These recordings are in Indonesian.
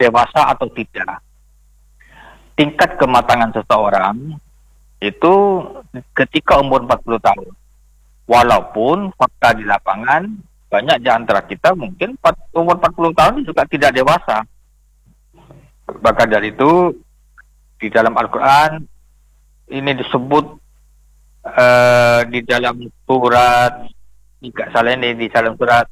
dewasa atau tidak. Tingkat kematangan seseorang itu ketika umur 40 tahun. Walaupun fakta di lapangan, banyak di antara kita mungkin umur 40 tahun juga tidak dewasa. Maka dari itu, di dalam Al-Quran, ini disebut di dalam surat, jika salah ini di dalam surat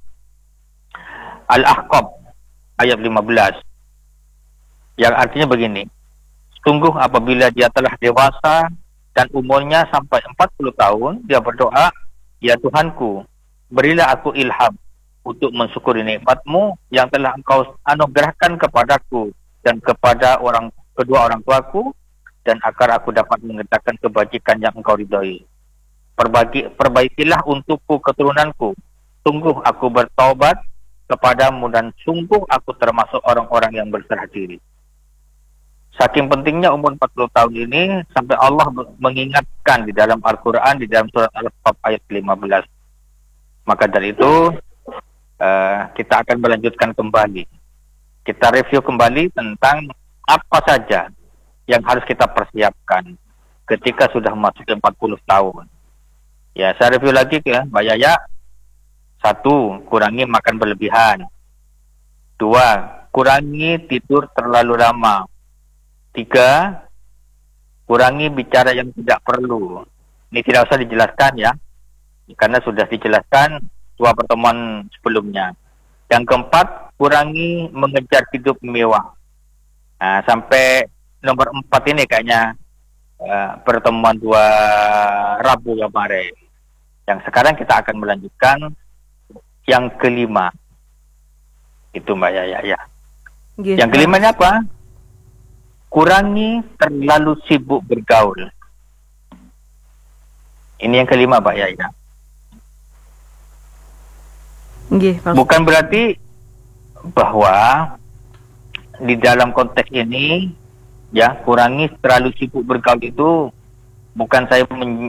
Al-Ahqaf, ayat 15. Yang artinya begini, sungguh apabila dia telah dewasa dan umurnya sampai 40 tahun, dia berdoa, ya Tuhanku, berilah aku ilham untuk mensyukuri nikmat-Mu yang telah Engkau anugerahkan kepadaku dan kepada kedua orang tuaku, dan agar aku dapat mengerjakan kebajikan yang Engkau ridhoi. Perbaikilah untukku keturunanku. Sungguh aku bertaubat kepadamu dan sungguh aku termasuk orang-orang yang berserah diri. Saking pentingnya umur 40 tahun ini, sampai Allah mengingatkan di dalam Al-Quran, di dalam surat Al-Qaf ayat 15. Maka dari itu, kita akan melanjutkan kembali. Kita review kembali tentang apa saja yang harus kita persiapkan ketika sudah masuk ke 40 tahun. Ya, saya review lagi ya, Mbak Yaya. 1, kurangi makan berlebihan. 2, kurangi tidur terlalu lama. 3, kurangi bicara yang tidak perlu. Ini tidak usah dijelaskan ya, karena sudah dijelaskan 2 pertemuan sebelumnya. Yang keempat, kurangi mengejar hidup mewah. Nah, sampai nomor 4 ini kayaknya pertemuan 2 Rabu kemarin. Yang sekarang kita akan melanjutkan yang kelima. Itu Mbak Yaya ya. Gitu. Yang kelimanya apa? Kurangi terlalu sibuk bergaul. Ini yang kelima, Pak Yaya. Bukan berarti bahwa di dalam konteks ini, ya, kurangi terlalu sibuk bergaul itu bukan saya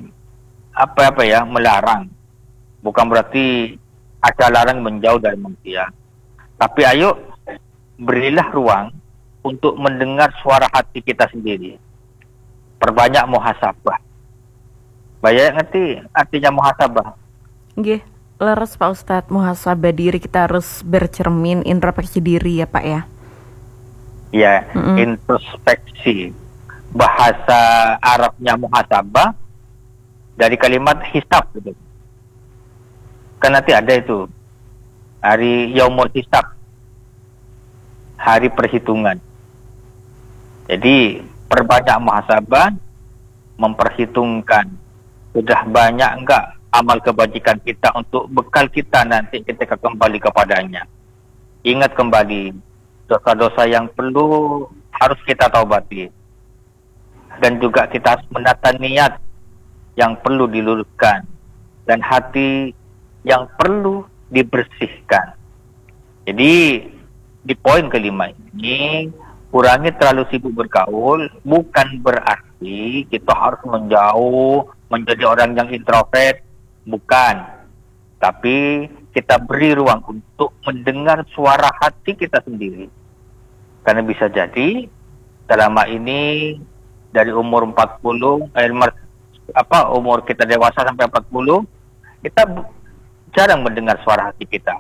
melarang. Bukan berarti ada larang menjauh dari manusia. Tapi ayo berilah ruang untuk mendengar suara hati kita sendiri. Perbanyak muhasabah. Banyak ngerti artinya muhasabah? Nggih, leres Pak Ustadz. Muhasabah diri, kita harus bercermin, introspeksi diri ya Pak ya? Ya, introspeksi. Bahasa Arabnya muhasabah dari kalimat hisab gitu. Kan nanti ada itu hari yaumul hisab, hari perhitungan. Jadi perbanyak muhasabah, memperhitungkan sudah banyak enggak amal kebajikan kita untuk bekal kita nanti ketika kembali kepadanya. Ingat kembali dosa-dosa yang perlu harus kita taubati, dan juga kita harus menata niat yang perlu diluruskan dan hati yang perlu dibersihkan. Jadi di poin kelima ini, kurangi terlalu sibuk bergaul bukan berarti kita harus menjauh, menjadi orang yang introvert, bukan. Tapi kita beri ruang untuk mendengar suara hati kita sendiri. Karena bisa jadi selama ini dari umur 40, umur kita dewasa sampai 40, kita jarang mendengar suara hati kita.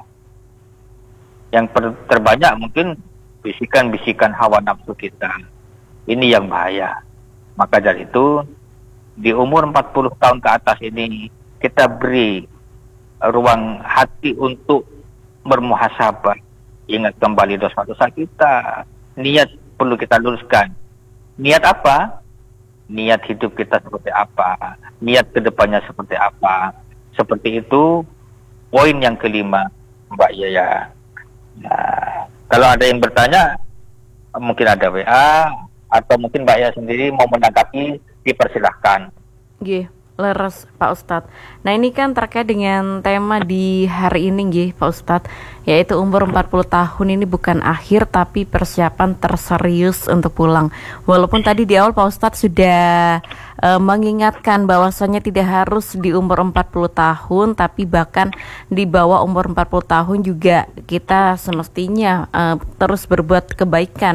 Yang terbanyak mungkin bisikan-bisikan hawa nafsu kita. Ini yang bahaya. Maka dari itu, di umur 40 tahun ke atas ini, kita beri ruang hati untuk bermuhasabah. Ingat kembali dosa-dosa kita. Niat perlu kita luruskan. Niat apa? Niat hidup kita seperti apa? Niat kedepannya seperti apa? Seperti itu, poin yang kelima, Mbak Yaya. Nah, kalau ada yang bertanya, mungkin ada WA, atau mungkin Mbak Yaya sendiri mau menanggapi, dipersilahkan. Leres Pak Ustadz. Nah ini kan terkait dengan tema di hari ini nggih Pak Ustadz, yaitu umur 40 tahun ini bukan akhir tapi persiapan terserius untuk pulang. Walaupun tadi di awal Pak Ustadz sudah mengingatkan bahwasanya tidak harus di umur 40 tahun, tapi bahkan di bawah umur 40 tahun juga kita semestinya terus berbuat kebaikan.